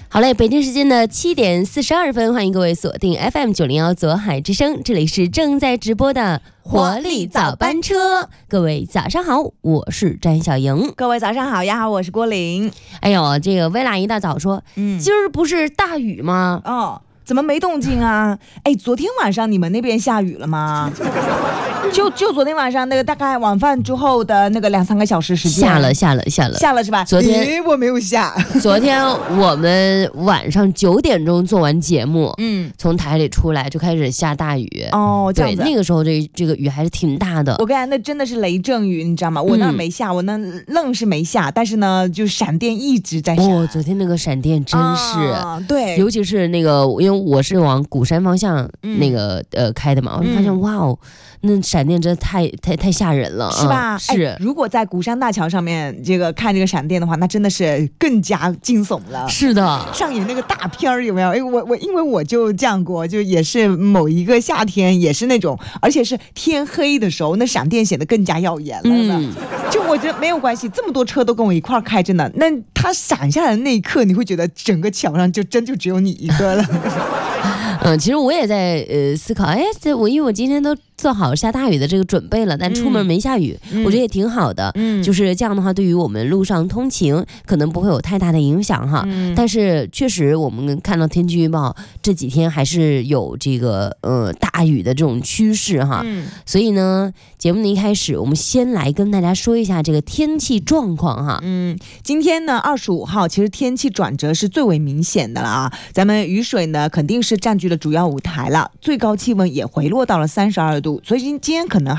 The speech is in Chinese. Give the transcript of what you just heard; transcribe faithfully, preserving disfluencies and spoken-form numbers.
好嘞，北京时间的七点四十二分，欢迎各位锁定 F M 九零幺左海之声，这里是正在直播的活力早班车。各位早上好，我是詹小莹。 各位早上好呀，我是郭玲。 哎呦，这个薇拉一大早说，嗯，今儿不是大雨吗？ 哦，怎么没动静啊？哎，昨天晚上你们那边下雨了吗？就就昨天晚上那个大概晚饭之后的那个两三个小时时间， 下了下了下了下了是吧？ 昨天我没有下。 昨天我们晚上九点钟做完节目，嗯，从台里出来就开始下大雨。 哦，这样子。 对，那个时候这这个雨还是挺大的。 我跟你讲，那真的是雷阵雨，你知道吗？我那没下，嗯、我那愣是没下，但是呢，就闪电一直在下。 哦，昨天那个闪电真是， 啊、对， 尤其是那个，因为我是往鼓山方向那个、嗯、呃开的嘛，我就发现、嗯、哇哦。那闪电真的太太太吓人了， 是吧？ 嗯、是、 哎。如果在鼓山大桥上面这个看这个闪电的话，那真的是更加惊悚了。 是的， 上演那个大片儿有没有？哎，我我因为我就这样过，就也是某一个夏天，也是那种，而且是天黑的时候，那闪电显得更加耀眼了。嗯，就我觉得没有关系，这么多车都跟我一块儿开着呢，那它闪下来的那一刻，你会觉得整个桥上就真就只有你一个了。 嗯，其实我也在呃思考，哎，这我因为我今天都做好下大雨的这个准备了，但出门没下雨，嗯、我觉得也挺好的。嗯，就是这样的话，对于我们路上通勤可能不会有太大的影响哈。嗯、但是确实，我们看到天气预报这几天还是有这个呃大雨的这种趋势哈。嗯、所以呢，节目的一开始，我们先来跟大家说一下这个天气状况哈。 嗯，今天呢，二十五号，其实天气转折是最为明显的了啊。咱们雨水呢，肯定是占据了主要舞台了，最高气温也回落到了三十二度，所以今天可能